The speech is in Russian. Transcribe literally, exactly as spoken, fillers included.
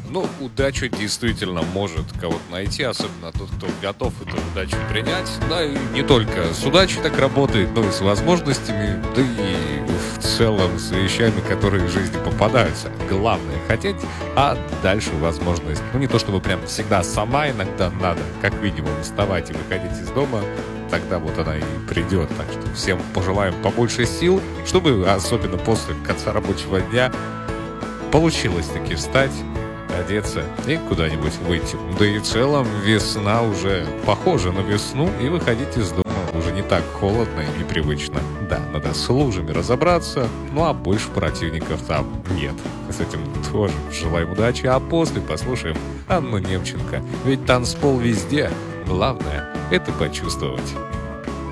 Ну, удача действительно может кого-то найти, особенно тот, кто готов эту удачу принять. Да, и не только с удачей так работает, но и с возможностями, да и в целом с вещами, которые в жизни попадаются. Главное хотеть, а дальше возможность. Ну, не то чтобы прям всегда сама, иногда надо, как минимум, вставать и выходить из дома. Тогда вот она и придет. Так что всем пожелаем побольше сил, чтобы, особенно после конца рабочего дня, получилось таки встать, одеться и куда-нибудь выйти. Да и в целом весна уже похожа на весну, и выходить из дома уже не так холодно и непривычно. Да, надо с лужами разобраться, ну а больше противников там нет. С этим тоже желаем удачи, а после послушаем Анну Немченко. Ведь танцпол везде, главное — это почувствовать.